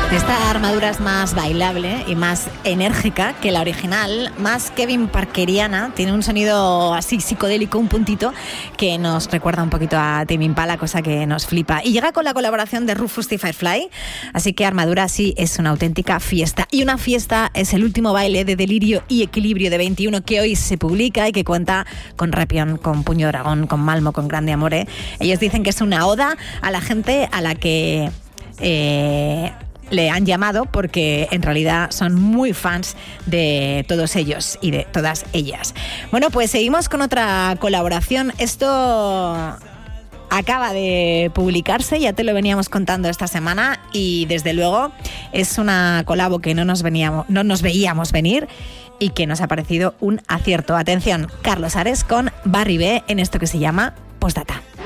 Esta armadura es más bailable y más enérgica que la original, más Kevin Parkeriana, tiene un sonido así psicodélico, un puntito que nos recuerda un poquito a Tame Impala, cosa que nos flipa. Y llega con la colaboración de Rufus T. Firefly, así que Armadura sí es una auténtica fiesta. Y una fiesta es el último baile de Delirio y Equilibrio de 21 que hoy se publica y que cuenta con Repion, con Puño Dragón, con Malmo, con Grande Amore. Ellos dicen que es una oda a la gente a la que le han llamado porque en realidad son muy fans de todos ellos y de todas ellas. Bueno, pues seguimos con otra colaboración. Esto acaba de publicarse, ya te lo veníamos contando esta semana y desde luego es una colabo que no nos veíamos venir y que nos ha parecido un acierto. Atención, Carlos Ares con Barry B en esto que se llama Postdata.